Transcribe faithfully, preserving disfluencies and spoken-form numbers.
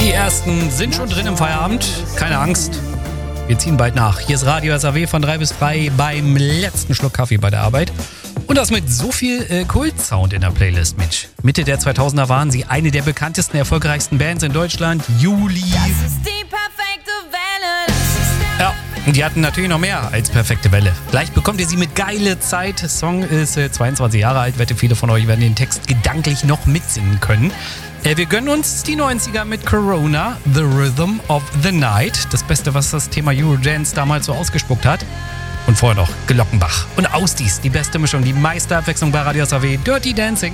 Die ersten sind schon drin im Feierabend. Keine Angst. Wir ziehen bald nach. Hier ist Radio S A W von drei bis drei beim letzten Schluck Kaffee bei der Arbeit. Und das mit so viel äh, Kult-Sound in der Playlist, Mensch. Mitte der zweitausender waren sie eine der bekanntesten, erfolgreichsten Bands in Deutschland. Juli. Das ist die perfekte Welle. Das ist der Ja, und die hatten natürlich noch mehr als perfekte Welle. Gleich bekommt ihr sie mit Geile Zeit. Song ist äh, zweiundzwanzig Jahre alt. Wette, viele von euch werden den Text gedanklich noch mitsingen können. Äh, wir gönnen uns die neunziger mit Corona, The Rhythm of the Night. Das Beste, was das Thema Eurodance damals so ausgespuckt hat. Und vorher noch Glockenbach und Ausdies, die beste Mischung, die meiste Abwechslung bei Radio S A W, Dirty Dancing.